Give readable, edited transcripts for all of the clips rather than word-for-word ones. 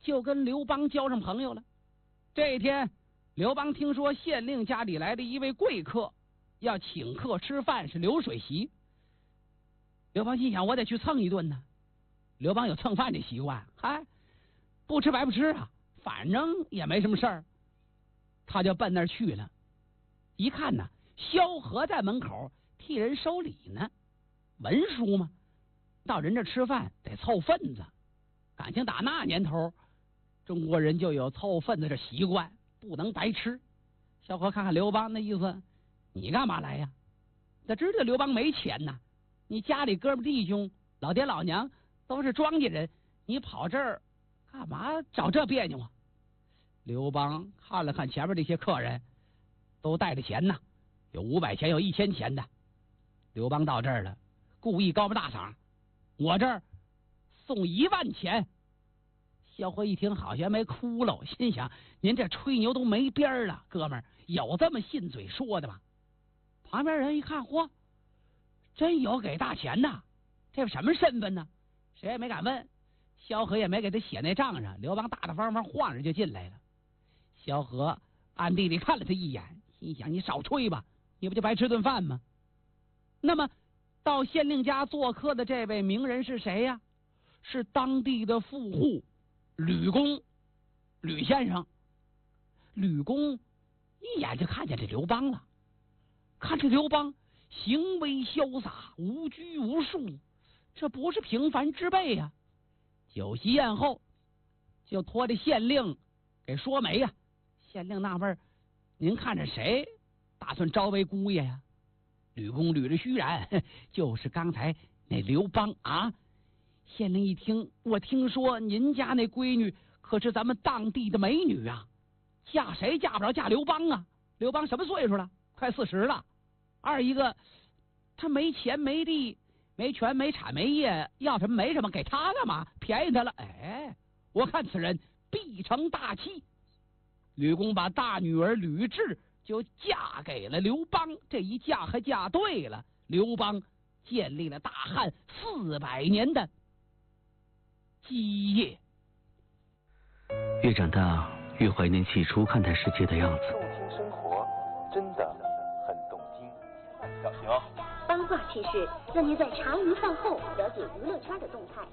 就跟刘邦交上朋友了。这一天，刘邦听说县令家里来的一位贵客，要请客吃饭，是流水席。刘邦心想，我得去蹭一顿呢。刘邦有蹭饭的习惯，不吃白不吃啊，反正也没什么事儿，他就奔那儿去了。一看呢，萧何在门口替人收礼呢，文书嘛，到人这吃饭得凑份子，感情打那年头，中国人就有凑份子的习惯，不能白吃。萧何看看刘邦，那意思，你干嘛来呀？他知道刘邦没钱呐，你家里哥们弟兄、老爹老娘都是庄稼人，你跑这儿干嘛找这别扭啊？刘邦看了看前面这些客人，都带着钱呢，有500钱，有1000钱的。刘邦到这儿了，故意高门大嗓，我这儿送1万钱。萧何一听，好像没窟窿，心想，您这吹牛都没边儿了，哥们儿，有这么信嘴说的吗？旁边人一看，嚯，真有给大钱呐，这什么身份呢？谁也没敢问，萧何也没给他写那账上。刘邦大大方方晃着就进来了。萧何暗地里看了他一眼，心想，你少吹吧，你不就白吃顿饭吗？那么到县令家做客的这位名人是谁呀？是当地的富户吕公，吕先生。吕公一眼就看见这刘邦了，看这刘邦行为潇洒，无拘无束，这不是平凡之辈呀。酒席宴后，就托这县令给说媒呀。县令纳闷，您看着谁打算招为姑爷呀？吕公捋着须髯，就是刚才那刘邦啊。县令一听，我听说您家那闺女可是咱们当地的美女啊，嫁谁嫁不着，嫁刘邦啊。刘邦什么岁数了？快40了。二一个，他没钱没地没权没产没业，要什么没什么，给他干嘛？便宜他了。我看此人必成大器。吕公把大女儿吕雉就嫁给了刘邦，这一嫁还嫁对了，刘邦建立了大汉400年的基业。 越长大，越怀念起初看待世界的样子。 动听生活，真的很动听。小熊， 八卦趣事，让您在茶余饭后了解娱乐圈的动态。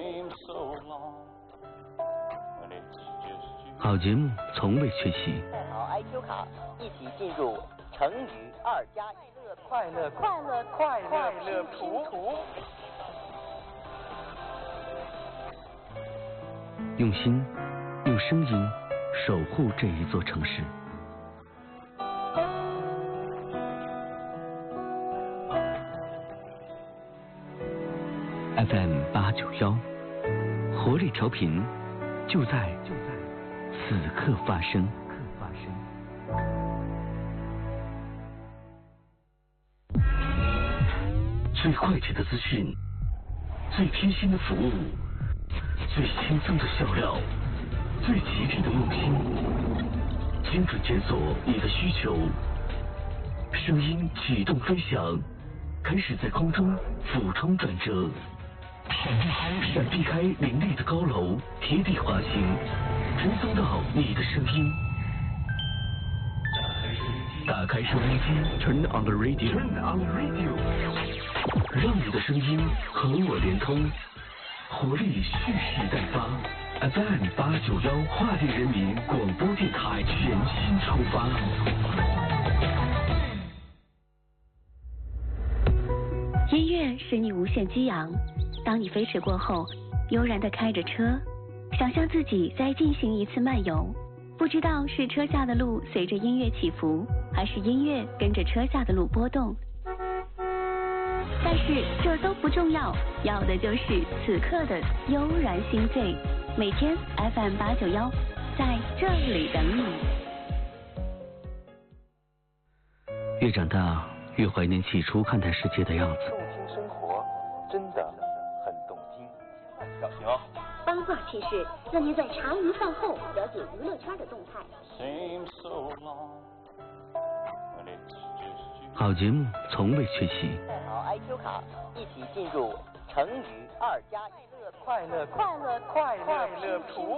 好节目从未缺席。 带好 IQ 卡，一起进入成语2+1 快乐拼图。 用心，用声音守护这一座城市。FM 891，活力调频，就在此刻发生。最快捷的资讯，最贴心的服务，最轻松的笑料，最极致的用心，精准检索你的需求，声音启动飞翔，开始在空中俯冲转折，闪避开林立的高楼，贴地滑行，传送到你的声音。打开收音机 ，Turn on the radio， 让你的声音和我连通，活力蓄势待发。FM 891华电人民广播电台全新出发。 音乐使你无限激昂，当你飞驰过后，悠然地开着车，想象自己在进行一次漫游，不知道是车下的路随着音乐起伏，还是音乐跟着车下的路波动。但是这都不重要，要的就是此刻的悠然心醉。每天 FM 891，在这里等你。 越长大，越怀念起初看待世界的样子。 动听生活，真的很动听。小熊， 八卦趣事，让您在茶余饭后了解娱乐圈的动态。 好节目从未缺席。 带好 IQ 卡，一起进入成语2+1 快乐拼图。